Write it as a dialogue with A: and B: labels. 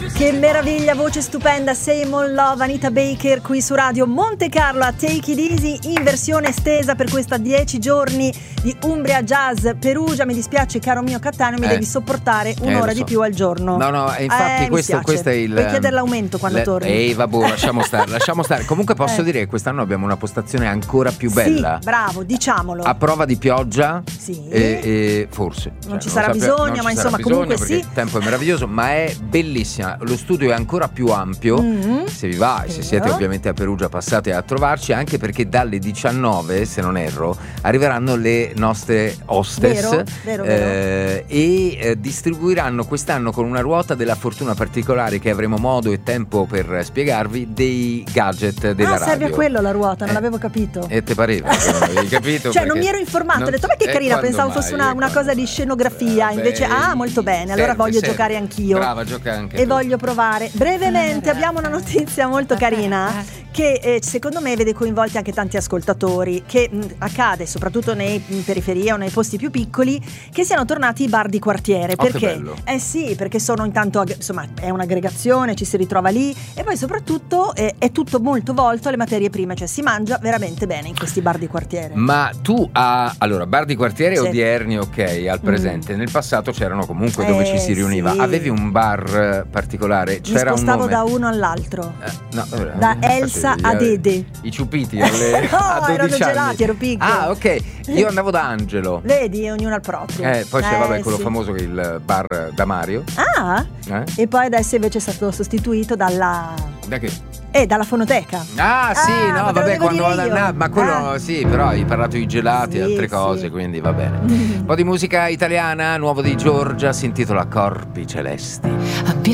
A: Che meraviglia, voce stupenda, Seymour Love, Anita Baker qui su Radio Monte Carlo a Take It Easy in versione estesa per questa 10 giorni di Umbria Jazz Perugia. Mi dispiace caro mio Cattaneo, mi devi sopportare un'ora di più al giorno.
B: No, infatti questo è il...
A: Puoi chiedere l'aumento quando torni.
B: Vabbè, lasciamo stare. Comunque posso dire che quest'anno abbiamo una postazione ancora più bella.
A: Sì, bravo, diciamolo.
B: A prova di pioggia.
A: Sì.
B: E forse.
A: Non ci sarà bisogno, ma insomma comunque sì.
B: Il tempo è meraviglioso, ma è bellissima. Lo studio è ancora più ampio. Se vi va, e se siete ovviamente a Perugia passate a trovarci, anche perché dalle 19, se non erro, arriveranno le nostre hostess.
A: Vero.
B: E distribuiranno quest'anno con una ruota della fortuna particolare che avremo modo e tempo per spiegarvi dei gadget della radio.
A: Serve a quello la ruota, non l'avevo capito.
B: E te pareva che non avevi capito?
A: Cioè non mi ero informato, ho detto ma che carina, pensavo fosse una cosa di scenografia, invece molto bene, allora voglio giocare anch'io.
B: Brava, gioca anche
A: e
B: tu.
A: Voglio provare. Brevemente abbiamo una notizia molto carina che secondo me vede coinvolti anche tanti ascoltatori, che accade soprattutto nei periferie o nei posti più piccoli, che siano tornati i bar di quartiere. Perché? Sì, perché sono intanto, insomma, è un'aggregazione, ci si ritrova lì, e poi soprattutto è tutto molto volto alle materie prime, cioè si mangia veramente bene in questi bar di quartiere.
B: Ma tu allora, bar di quartiere odierni, ok, al presente, nel passato c'erano comunque dove ci si riuniva.
A: Sì.
B: Avevi un bar particolare?
A: Mi spostavo da uno all'altro. Da Elsa ad Ede.
B: I ciupiti a 12
A: erano
B: anni.
A: gelati, ero piccola.
B: Ok, io andavo da Angelo.
A: Vedi, ognuno al proprio.
B: Poi c'è il famoso il bar da Mario.
A: E poi adesso invece è stato sostituito dalla...
B: Da che?
A: Dalla fonoteca.
B: Ma quello sì, però hai parlato di gelati e altre cose, quindi va bene. Un po' di musica italiana, nuovo di Giorgia, si intitola Corpi Celesti.